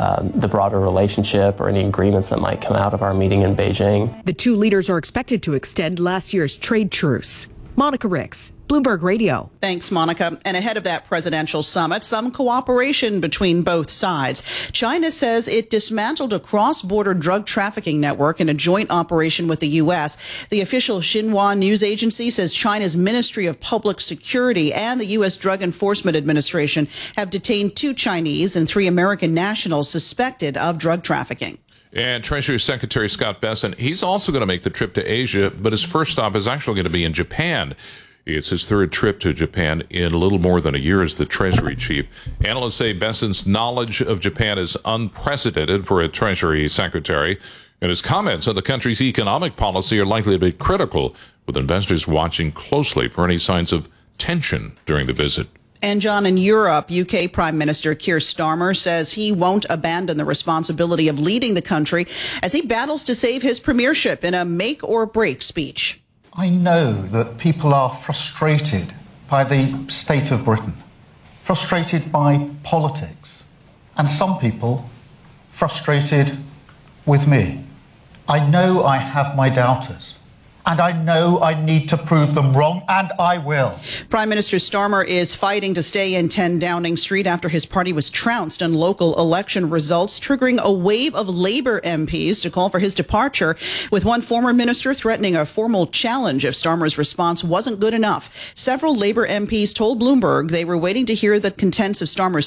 relationship or any agreements that might come out of our meeting in Beijing. The two leaders are expected to extend last year's trade truce. Monica Ricks, Bloomberg Radio. Thanks, Monica. And ahead of that presidential summit, some cooperation between both sides. China says it dismantled a cross-border drug trafficking network in a joint operation with the U.S. The official Xinhua news agency says China's Ministry of Public Security and the U.S. Drug Enforcement Administration have detained 2 Chinese and 3 American nationals suspected of drug trafficking. And Treasury Secretary Scott Bessent, he's also going to make the trip to Asia, but his first stop is actually going to be in Japan. It's his third trip to Japan in a little more than a year as the Treasury chief. Analysts say Bessent's knowledge of Japan is unprecedented for a Treasury Secretary, and his comments on the country's economic policy are likely to be critical, with investors watching closely for any signs of tension during the visit. And John, in Europe, UK Prime Minister Keir Starmer says he won't abandon the responsibility of leading the country as he battles to save his premiership in a make or break speech. I know that people are frustrated by the state of Britain, frustrated by politics, and some people frustrated with me. I know I have my doubters. And I know I need to prove them wrong, and I will. Prime Minister Starmer is fighting to stay in 10 Downing Street after his party was trounced in local election results, triggering a wave of Labour MPs to call for his departure, with one former minister threatening a formal challenge if Starmer's response wasn't good enough. Several Labour MPs told Bloomberg they were waiting to hear the contents of Starmer's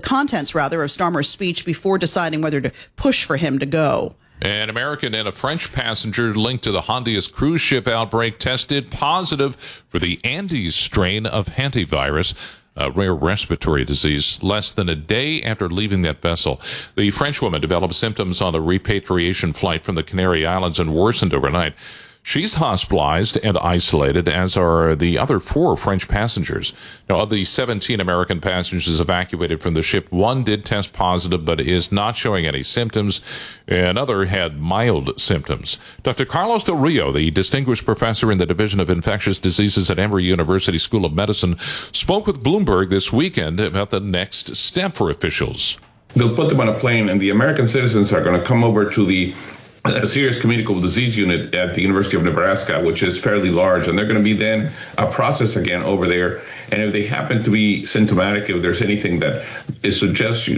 speech before deciding whether to push for him to go. An American and a French passenger linked to the Honduras cruise ship outbreak tested positive for the Andes strain of hantavirus, a rare respiratory disease, less than a day after leaving that vessel. The French woman developed symptoms on the repatriation flight from the Canary Islands and worsened overnight. She's hospitalized and isolated, as are the other 4 French passengers. Now, of the 17 American passengers evacuated from the ship, 1 did test positive but is not showing any symptoms. Another had mild symptoms. Dr. Carlos Del Rio, the distinguished professor in the Division of Infectious Diseases at Emory University School of Medicine, spoke with Bloomberg this weekend about the next step for officials. They'll put them on a plane, and the American citizens are going to come over to the serious communicable disease unit at the University of Nebraska, which is fairly large, and they're going to be then processed again over there. And if they happen to be symptomatic, if there's anything that is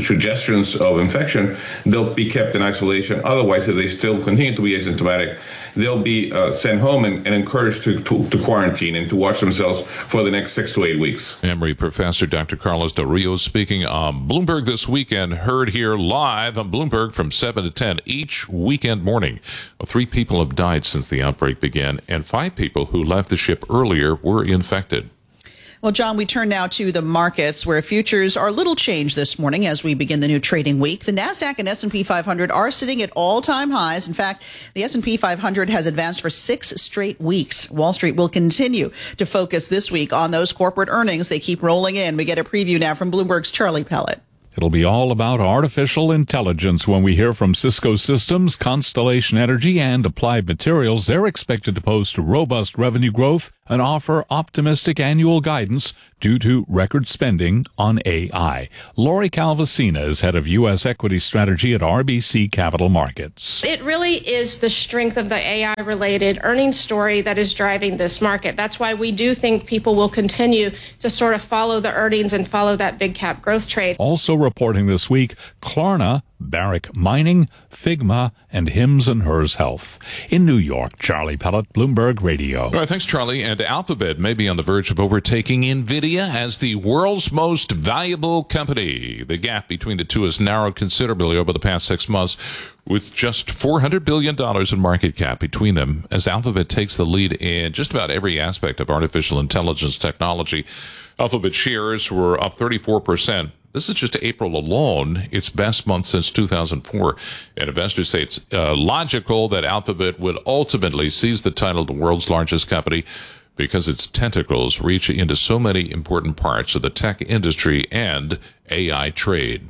suggestions of infection, they'll be kept in isolation. Otherwise, if they still continue to be asymptomatic they'll be sent home and encouraged to quarantine and to watch themselves for the next 6 to 8 weeks. Emory professor Dr. Carlos Del Rio speaking on Bloomberg This Weekend, heard here live on Bloomberg from 7 to 10 each weekend morning. 3 people have died since the outbreak began, and 5 people who left the ship earlier were infected. Well, John, we turn now to the markets where futures are little changed this morning as we begin the new trading week. The NASDAQ and S&P 500 are sitting at all-time highs. In fact, the S&P 500 has advanced for 6 straight weeks. Wall Street will continue to focus this week on those corporate earnings. They keep rolling in. We get a preview now from Bloomberg's Charlie Pellet. It'll be all about artificial intelligence when we hear from Cisco Systems, Constellation Energy, and Applied Materials. They're expected to post robust revenue growth and offer optimistic annual guidance due to record spending on AI. Lori Calvasina is head of U.S. equity strategy at RBC Capital Markets. It really is the strength of the AI-related earnings story that is driving this market. That's why we do think people will continue to sort of follow the earnings and follow that big cap growth trade. Also reporting this week, Klarna, Barrick Mining, Figma, and Hims & Hers Health. In New York, Charlie Pellet, Bloomberg Radio. All right, thanks, Charlie. And Alphabet may be on the verge of overtaking NVIDIA as the world's most valuable company. The gap between the two has narrowed considerably over the past 6 months, with just $400 billion in market cap between them, as Alphabet takes the lead in just about every aspect of artificial intelligence technology. Alphabet shares were up 34%. This is just April alone, its best month since 2004. And investors say it's logical that Alphabet would ultimately seize the title of the world's largest company because its tentacles reach into so many important parts of the tech industry and AI trade.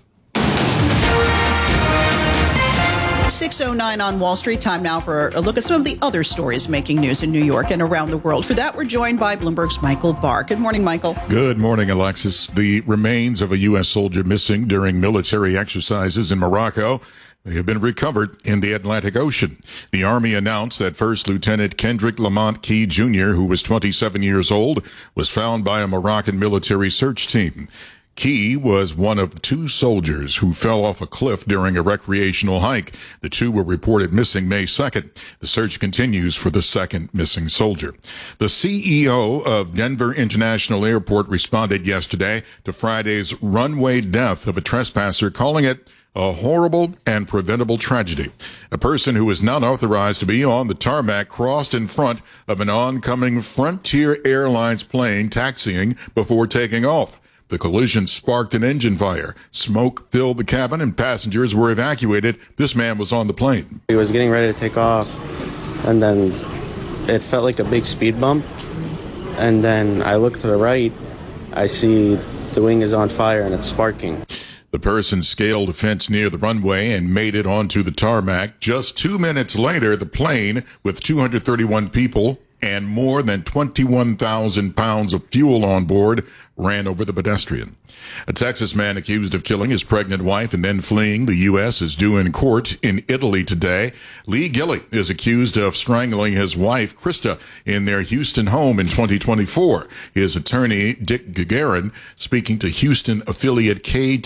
6:09 on Wall Street. Time now for a look at some of the other stories making news in New York and around the world. For that, we're joined by Bloomberg's Michael Barr. Good morning, Michael. Good morning, Alexis. The remains of a U.S. soldier missing during military exercises in Morocco, they have been recovered in the Atlantic Ocean. The Army announced that First Lieutenant Kendrick Lamont Key Jr., who was 27 years old, was found by a Moroccan military search team. Key was one of 2 soldiers who fell off a cliff during a recreational hike. The 2 were reported missing May 2nd. The search continues for the second missing soldier. The CEO of Denver International Airport responded yesterday to Friday's runway death of a trespasser, calling it a horrible and preventable tragedy. A person who was not authorized to be on the tarmac crossed in front of an oncoming Frontier Airlines plane taxiing before taking off. The collision sparked an engine fire. Smoke filled the cabin and passengers were evacuated. This man was on the plane. He was getting ready to take off, and then it felt like a big speed bump. And then I look to the right, I see the wing is on fire and it's sparking. The person scaled a fence near the runway and made it onto the tarmac. Just 2 minutes later, the plane, with 231 people and more than 21,000 pounds of fuel on board, ran over the pedestrian. A Texas man accused of killing his pregnant wife and then fleeing the U.S. is due in court in Italy today. Lee Gilley is accused of strangling his wife, Krista, in their Houston home in 2024. His attorney, Dick Gagarin, speaking to Houston affiliate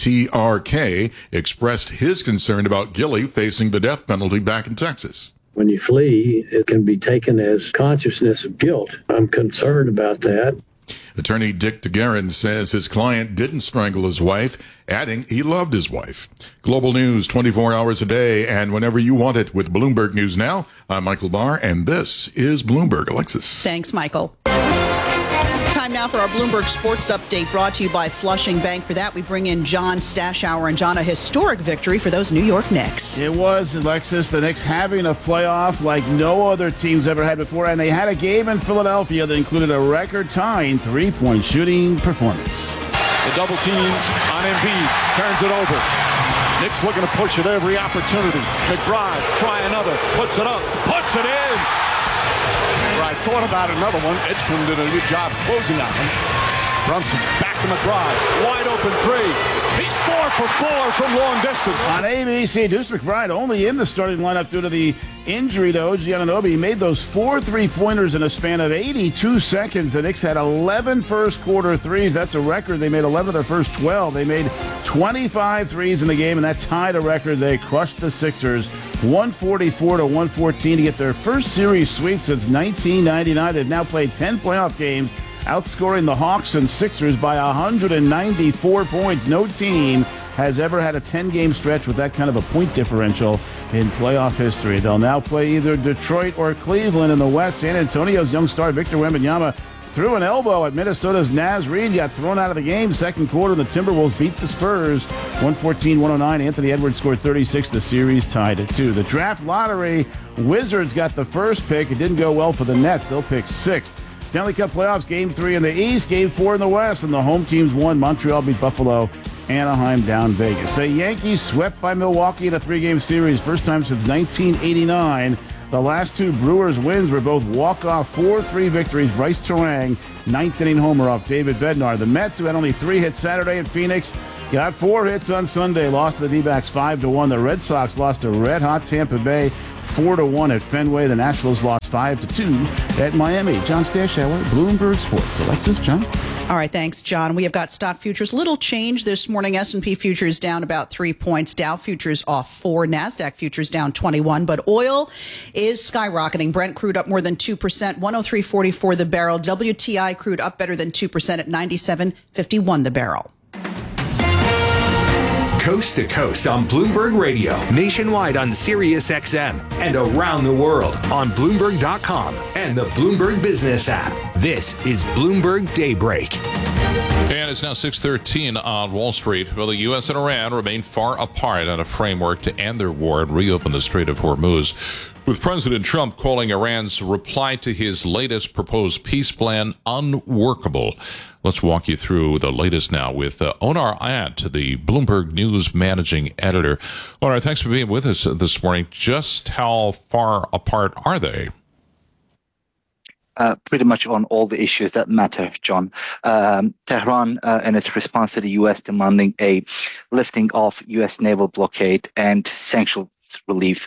KTRK, expressed his concern about Gilley facing the death penalty back in Texas. When you flee, it can be taken as consciousness of guilt. I'm concerned about that. Attorney Dick Gagarin says his client didn't strangle his wife, adding he loved his wife. Global news 24 hours a day and whenever you want it with Bloomberg News Now. I'm Michael Barr, and this is Bloomberg. Alexis. Thanks, Michael. Time now for our Bloomberg Sports Update, brought to you by Flushing Bank. For that, we bring in John Stashower. And John, a historic victory for those New York Knicks. It was, Alexis, the Knicks having a playoff like no other team's ever had before, and they had a game in Philadelphia that included a record-tying three-point shooting performance. The double team on Embiid, turns it over. Knicks looking to push it every opportunity. McBride, try another, puts it up, puts it in. I thought about another one. Edgecombe did a good job closing on him. Brunson back to McBride. Wide open three. He's 4 for 4 from long distance. On ABC, Deuce McBride only in the starting lineup due to the injury to OG Anunoby. He made those 4 3-pointers in a span of 82 seconds. The Knicks had 11 first-quarter threes. That's a record. They made 11 of their first 12. They made 25 threes in the game, and that tied a record. They crushed the Sixers 144 to 114 to get their first series sweep since 1999. They've now played 10 playoff games, outscoring the Hawks and Sixers by 194 points. No team has ever had a 10-game stretch with that kind of a point differential in playoff history. They'll now play either Detroit or Cleveland in the West. San Antonio's young star Victor Wembanyama threw an elbow at Minnesota's Naz Reid, got thrown out of the game. Second quarter, the Timberwolves beat the Spurs 114-109. Anthony Edwards scored 36. The series tied at 2. The draft lottery, Wizards got the first pick. It didn't go well for the Nets. They'll pick 6th. Stanley Cup playoffs, Game 3 in the East, Game 4 in the West, and the home teams won. Montreal beat Buffalo, Anaheim down Vegas. The Yankees swept by Milwaukee in a 3-game series, first time since 1989. The last 2 Brewers wins were both walk-off 4-3 victories. Bryce Terang, 9th-inning homer off David Bednar. The Mets, who had only 3 hits Saturday in Phoenix, got 4 hits on Sunday, lost to the D-backs 5-1. The Red Sox lost to red-hot Tampa Bay 4-1 at Fenway. The Nationals lost 5-2 at Miami. John Stashower, Bloomberg Sports. Alexis, John? All right, thanks, John. We have got stock futures. Little change this morning. S&P futures down about 3 points. Dow futures off 4. NASDAQ futures down 21. But oil is skyrocketing. Brent crude up more than 2%, 103.44 the barrel. WTI crude up better than 2% at 97.51 the barrel. Coast to coast on Bloomberg Radio, nationwide on Sirius XM, and around the world on Bloomberg.com and the Bloomberg Business app. This is Bloomberg Daybreak. And it's now 6:13 on Wall Street. Well, the U.S. and Iran remain far apart on a framework to end their war and reopen the Strait of Hormuz, with President Trump calling Iran's reply to his latest proposed peace plan unworkable. Let's walk you through the latest now with Onar Ayat, the Bloomberg News managing editor. Onar, thanks for being with us this morning. Just how far apart are they? Pretty much on all the issues that matter, John. Tehran, in its response to the U.S. demanding a lifting of U.S. naval blockade and sanctions relief,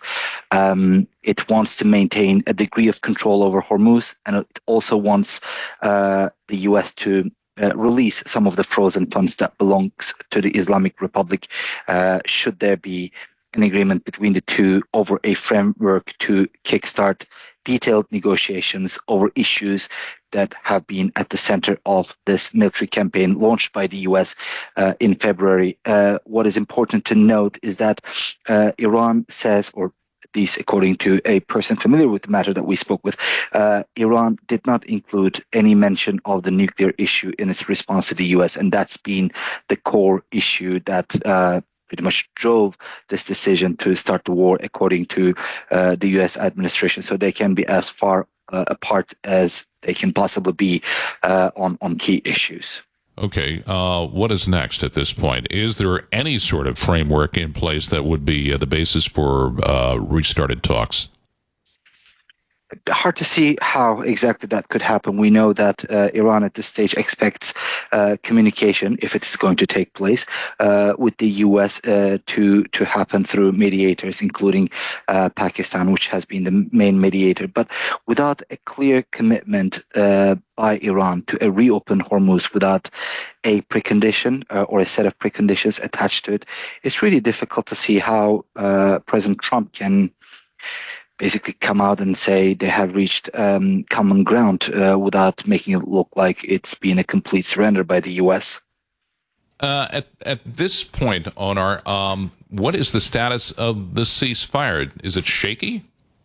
it wants to maintain a degree of control over Hormuz, and it also wants the U.S. to release some of the frozen funds that belongs to the Islamic Republic, should there be an agreement between the two over a framework to kickstart detailed negotiations over issues that have been at the center of this military campaign launched by the U.S. In February. What is important to note is that Iran says, or at least according to a person familiar with the matter that we spoke with, Iran did not include any mention of the nuclear issue in its response to the U.S., and that's been the core issue that pretty much drove this decision to start the war, according to the U.S. administration. So they can be as far apart as they can possibly be on key issues. Okay, what is next at this point? Is there any sort of framework in place that would be the basis for restarted talks? Hard to see how exactly that could happen. We know that Iran at this stage expects communication, if it's going to take place, with the U.S. to happen through mediators, including Pakistan, which has been the main mediator. But without a clear commitment by Iran to reopen Hormuz, without a precondition or a set of preconditions attached to it, it's really difficult to see how President Trump can basically come out and say they have reached common ground without making it look like it's been a complete surrender by the U.S. At this point, Onar, what is the status of the ceasefire? Is it shaky?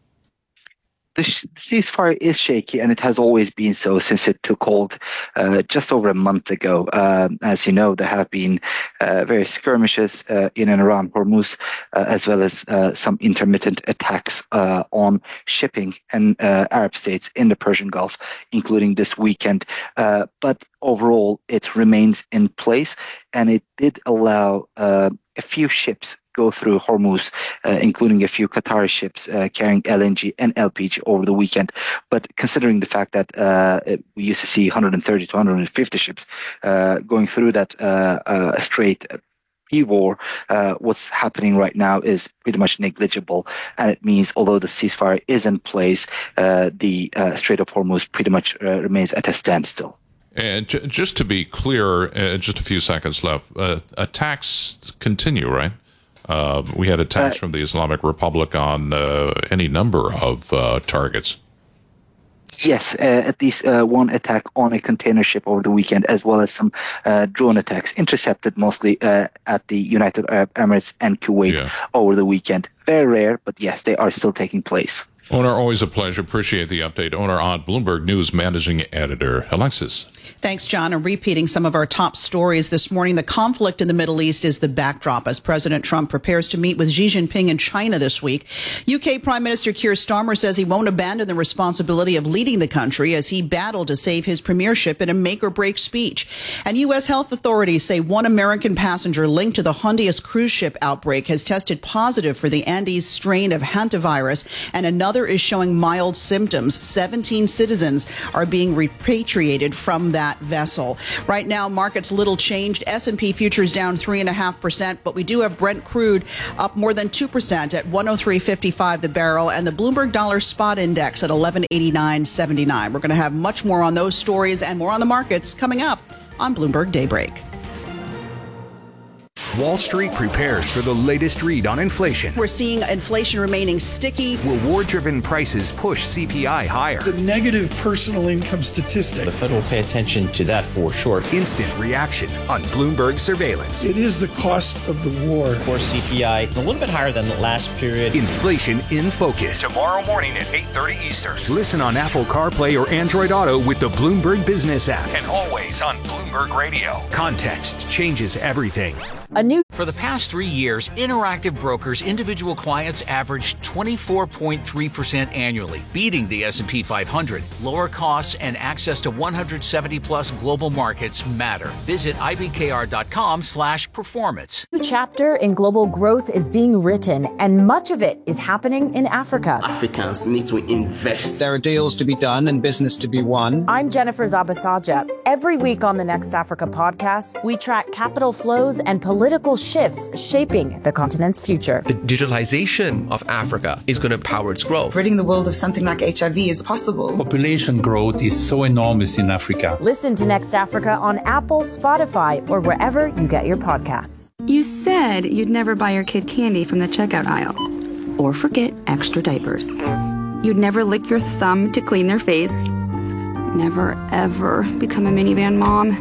The ceasefire is shaky, and it has always been so since it took hold just over a month ago. As you know, there have been various skirmishes in and around Hormuz, as well as some intermittent attacks on shipping and Arab states in the Persian Gulf, including this weekend. But overall, it remains in place, and it did allow a few ships go through Hormuz, including a few Qatari ships carrying LNG and LPG over the weekend. But considering the fact that we used to see 130 to 150 ships going through that strait war, what's happening right now is pretty much negligible. And it means, although the ceasefire is in place, the Strait of Hormuz pretty much remains at a standstill. And just to be clear, just a few seconds left, attacks continue, right? We had attacks from the Islamic Republic on any number of targets. Yes, at least one attack on a container ship over the weekend, as well as some drone attacks intercepted mostly at the United Arab Emirates and Kuwait over the weekend. Very rare, but yes, they are still taking place. Onar, always a pleasure. Appreciate the update. Onar Ott, Bloomberg News Managing Editor. Alexis. Thanks, John. And repeating some of our top stories this morning, the conflict in the Middle East is the backdrop as President Trump prepares to meet with Xi Jinping in China this week. UK Prime Minister Keir Starmer says he won't abandon the responsibility of leading the country as he battled to save his premiership in a make-or-break speech. And U.S. health authorities say one American passenger linked to the Honduras cruise ship outbreak has tested positive for the Andes strain of hantavirus, and another is showing mild symptoms. 17 citizens are being repatriated from that vessel. Right now, markets little changed. S&P futures down 3.5%, but we do have Brent crude up more than 2% at 103.55 the barrel, and the Bloomberg Dollar Spot Index at 1189.79. We're going to have much more on those stories and more on the markets coming up on Bloomberg Daybreak. Wall Street prepares for the latest read on inflation. We're seeing inflation remaining sticky. Reward-driven prices push CPI higher. The negative personal income statistic. The Fed will pay attention to that for sure. Instant reaction on Bloomberg surveillance. It is the cost of the war. Of course, CPI a little bit higher than the last period. Inflation in focus. Tomorrow morning at 8:30 Eastern. Listen on Apple CarPlay or Android Auto with the Bloomberg Business app. And always on Bloomberg Radio. Context changes everything. For the past 3 years, Interactive Brokers individual clients averaged 24.3% annually, beating the S&P 500. Lower costs and access to 170-plus global markets matter. Visit ibkr.com/performance. A new chapter in global growth is being written, and much of it is happening in Africa. Africans need to invest. There are deals to be done and business to be won. I'm Jennifer Zabasaja. Every week on the Next Africa podcast, we track capital flows and political shifts shaping the continent's future. The digitalization of Africa is going to power its growth. Ridding the world of something like HIV is possible. Population growth is so enormous in Africa. Listen to Next Africa on Apple, Spotify, or wherever you get your podcasts. You said you'd never buy your kid candy from the checkout aisle or forget extra diapers. You'd never lick your thumb to clean their face. Never, ever become a minivan mom.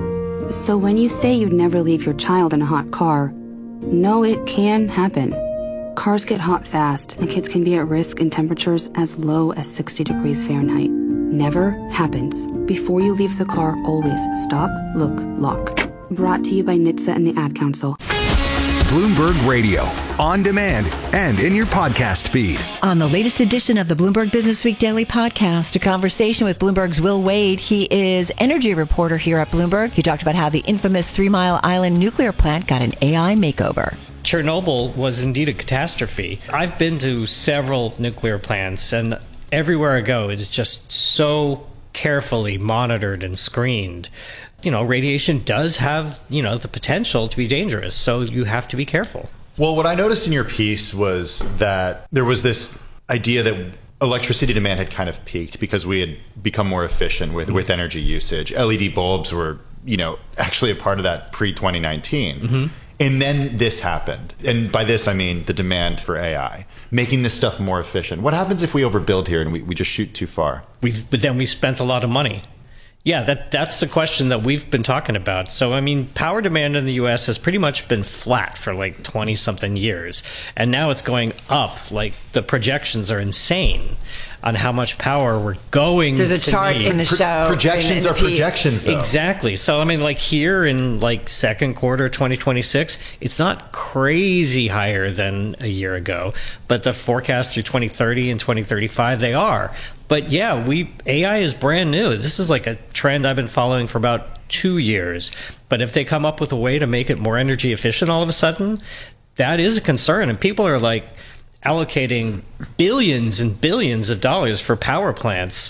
So when you say you'd never leave your child in a hot car, no, it can happen. Cars get hot fast, and kids can be at risk in temperatures as low as 60 degrees Fahrenheit. Never happens. Before you leave the car, always stop, look, lock. Brought to you by NHTSA and the Ad Council. Bloomberg Radio, on demand and in your podcast feed. On the latest edition of the Bloomberg Business Week Daily Podcast, a conversation with Bloomberg's Will Wade. He is energy reporter here at Bloomberg. He talked about how the infamous 3 Mile Island nuclear plant got an AI makeover. Chernobyl was indeed a catastrophe. I've been to several nuclear plants, and everywhere I go, it is just so carefully monitored and screened. You know, radiation does have, the potential to be dangerous, so you have to be careful. Well, what I noticed in your piece was that there was this idea that electricity demand had kind of peaked because we had become more efficient with energy usage. LED bulbs were, actually a part of that pre-2019. Mm-hmm. And then this happened. And by this, I mean the demand for AI, making this stuff more efficient. What happens if we overbuild here and we just shoot too far? But then we spent a lot of money. Yeah, that's the question that we've been talking about. So, power demand in the U.S. has pretty much been flat for 20-something years. And now it's going up. The projections are insane on how much power we're going to need. There's a chart in the show. Projections are projections, though. Exactly. So, here in second quarter 2026, it's not crazy higher than a year ago. But the forecast through 2030 and 2035, they are. But yeah, AI is brand new. This is a trend I've been following for about 2 years. But if they come up with a way to make it more energy efficient all of a sudden, that is a concern. And people are allocating billions and billions of dollars for power plants.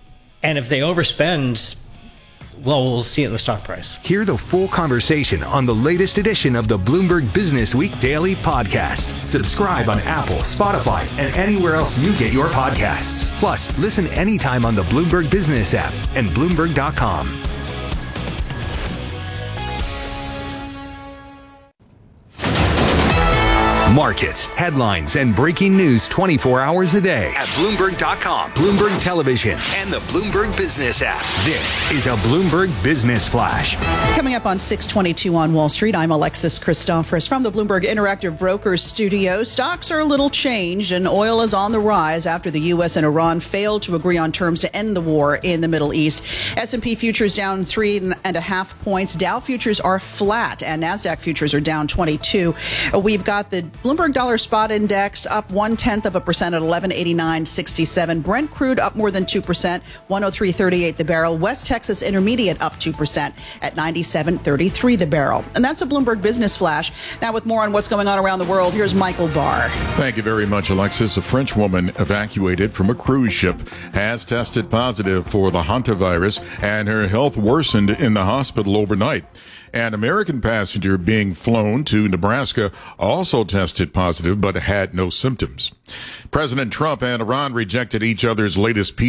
And if they overspend, well, we'll see it in the stock price. Hear the full conversation on the latest edition of the Bloomberg Business Week Daily Podcast. Subscribe on Apple, Spotify, and anywhere else you get your podcasts. Plus, listen anytime on the Bloomberg Business app and Bloomberg.com. Markets, headlines, and breaking news 24 hours a day at Bloomberg.com, Bloomberg Television, and the Bloomberg Business app. This is a Bloomberg Business Flash. Coming up on 622 on Wall Street, I'm Alexis Christoforous from the Bloomberg Interactive Brokers studio. Stocks are a little changed, and oil is on the rise after the U.S. and Iran failed to agree on terms to end the war in the Middle East. S&P futures down 3.5 points. Dow futures are flat, and NASDAQ futures are down 22. We've got the Bloomberg Dollar Spot Index up 0.1% at 1189.67. Brent crude up more than 2%, 103.38 the barrel. West Texas Intermediate up 2% at 97.33 the barrel. And that's a Bloomberg Business Flash. Now with more on what's going on around the world, here's Michael Barr. Thank you very much, Alexis. A French woman evacuated from a cruise ship has tested positive for the hantavirus, and her health worsened in the hospital overnight. An American passenger being flown to Nebraska also tested positive but had no symptoms. President Trump and Iran rejected each other's latest peace